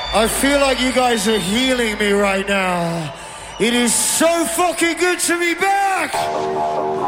I feel like you guys are healing me right now. It is so fucking good to be back!